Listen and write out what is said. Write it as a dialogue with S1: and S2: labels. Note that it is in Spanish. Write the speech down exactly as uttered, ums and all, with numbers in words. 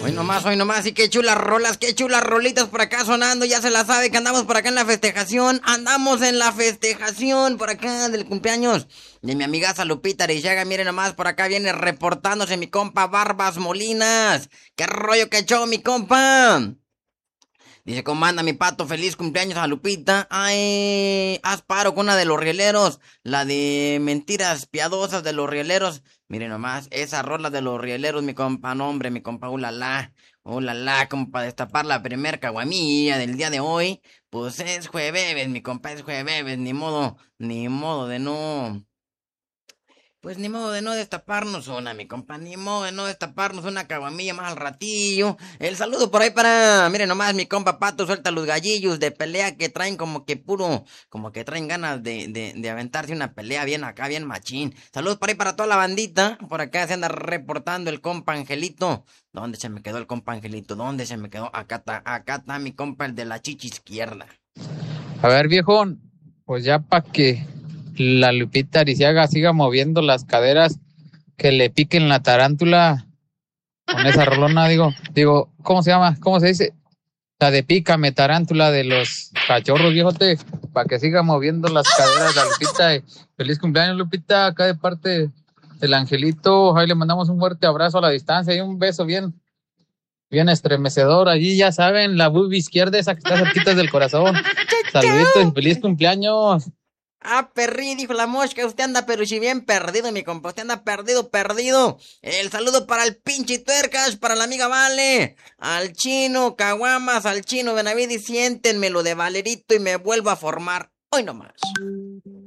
S1: Hoy nomás, hoy nomás, y qué chulas rolas, qué chulas rolitas por acá sonando, ya se la sabe que andamos por acá en la festejación, andamos en la festejación por acá del cumpleaños de mi amiga Lupita Arizaga. Miren nomás, por acá viene reportándose mi compa Barbas Molinas. ¿Qué rollo que echó mi compa? Dice, ¿cómo anda mi pato? Feliz cumpleaños a Lupita. Ay, haz paro con una de los rieleros. La de mentiras piadosas de los rieleros. Miren nomás, esa rola de los rieleros, mi compa, no hombre, mi compa, ulala. Ulala, como para destapar la primer caguamilla del día de hoy. Pues es jueves, mi compa, es jueves, ni modo, ni modo de no... Pues ni modo de no destaparnos una, mi compa, ni modo de no destaparnos una caguamilla más al ratillo. El saludo por ahí para, miren nomás, mi compa Pato suelta los gallillos de pelea que traen como que puro, como que traen ganas de, de, de aventarse una pelea bien acá, bien machín. Saludos por ahí para toda la bandita. Por acá se anda reportando el compa Angelito. ¿Dónde se me quedó el compa Angelito? ¿Dónde se me quedó? Acá está, acá está mi compa, el de la chichi izquierda.
S2: A ver, viejón, pues ya para que la Lupita Ariziaga siga moviendo las caderas, que le piquen la tarántula con esa rolona, digo, digo, ¿cómo se llama? ¿Cómo se dice? La de pícame tarántula de los cachorros, viejote, para que siga moviendo las caderas la Lupita. Eh, Feliz cumpleaños, Lupita, acá de parte del Angelito. Ahí le mandamos un fuerte abrazo a la distancia y un beso bien, bien estremecedor. Allí ya saben, la boobie izquierda, esa que está cerquita del corazón. Saluditos y feliz cumpleaños.
S1: Ah, perrí, dijo la mosca, usted anda pero si bien perdido, mi compa, usted anda perdido, perdido. El saludo para el pinche tuercas, para la amiga Vale, al chino Caguamas, al chino Benavides, siéntenmelo de Valerito y me vuelvo a formar. Hoy nomás.